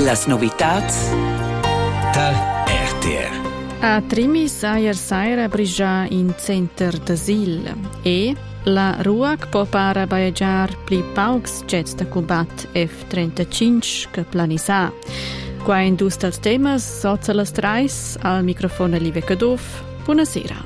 Las novitats tal RTR. A Trimis ayer saira brigia in center d'asil e la RUAC può para baiegiar pli paucs jets da combat F-35 che planisa. Qua in dustals temas, sozza las trais, al microfono Live Cadov. Buonasera.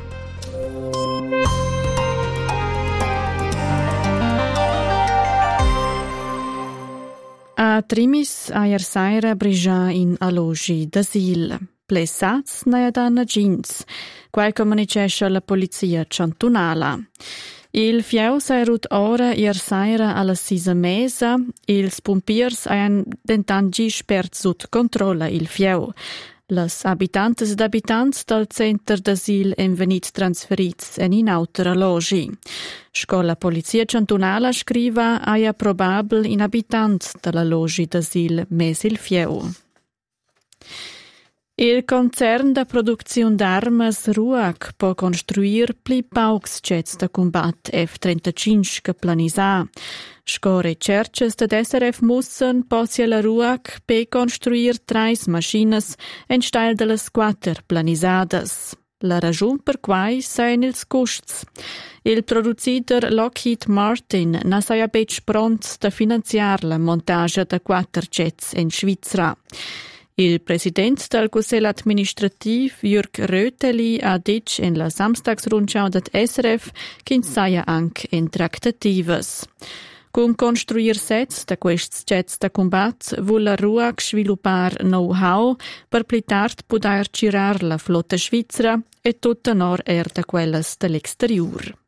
A Trimis ayer saira brigia in alogi d'asil. Plessats najadan agins, quai comunicesce la polizia cantonala. Il fieu sairut ora ier saira alla 6 mesa, ils pompiers hajan dentan gis per sut controlla il fieu. Las abitantes ed abitants dal center d'asil en venit transferits en in autra logi. Scola polizia cantonala scriva aia probabel in abitant dalla logi d'asil mes il fieu. Il concern da produzione d'armas RUAC può costruir pli paucs jets da combat F-35 che planisa. Score cerces da SRF mussen possia la RUAC per costruir 3 maschines en steil de las 4 planisadas. La ragione per quai sain ils costs. Il producitor Lockheed Martin na saia bec pront da finanziar la montagia da 4 jets in Svizzera. Il president del Consiglio Administrativ, Jürg Röteli, ha detto in la Samstagsrundschau dat SRF che saia anche in tractativas. Con construir sets da questi jets da combat vuol la RUAC sviluppar know-how per pli tard poter girar la flotta svizzera e tutta nor da quellas dell'exterior.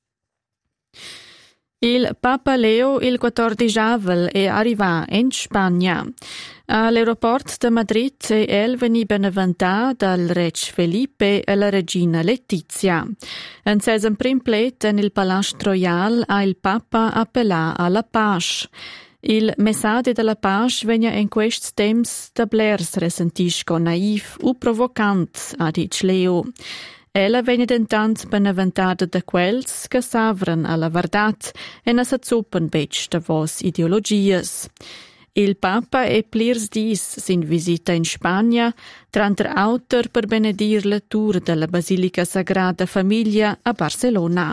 Il Papa Leo il 14 avel è arrivato in Spagna. All'aeroporto di Madrid è veni beneventà dal re Felipe e la regina Letizia. In sesam prim plet nel Palast Royal ha il Papa appellà alla pace. Il messaggio della pace vegna in questi temps da blers resentisco naif u provocant, ha dit Leo. Ella vegna dentant beneventata da quels che savran alla verdat e na s'azzuppen bec da vos ideologias. Il Papa e plirs dis sin visita in Spagna, tranter autor per benedir la tour della Basilica Sagrada Famiglia a Barcelona.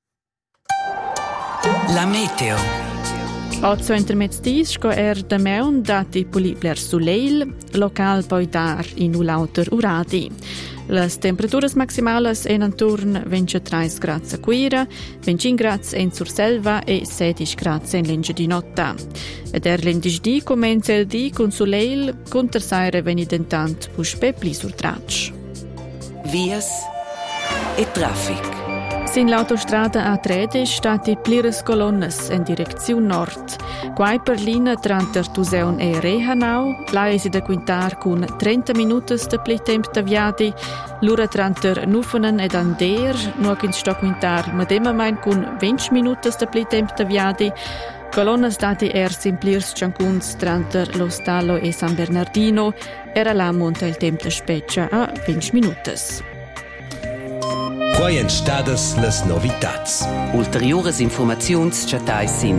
La meteo. Ozzo intermezzis sco da meun dati puli pler suleil, local poi dar in ulauter uradi. Las temperaturas maximales en intorno 23 gradi a Quira, 25 gradi in Surselva e 16 gradi in Linge di Notta. Ed l'indisdì comenza il dì con soleil, con terzaire veni dentant puspe pli sur traccia. Vias e traffic. Sin l'autostrada A13 stati plires colonnes in direzione nord. Quai per linea tranter Tuseun e Rehanau, la si da quintar con 30 minuti de pli temp da viadi, l'ura tranter Nufenen ed Ander, nuoc in sto quintar medema main con 20 minuti de pli temp da viadi, colonnes dati sin plirs ciancuns tranter Lo Stallo e San Bernardino, era la monta il temp da speccia a 20 minuti. Quai entstadas las novitats. Ulteriores informaziuns chatai sin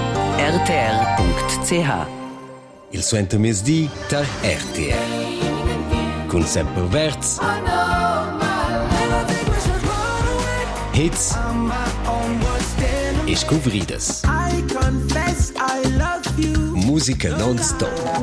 rtr.ch. Il suento mesdì tal RTR. Con sempre verz. Hits. E scovridas. Musica non-stop.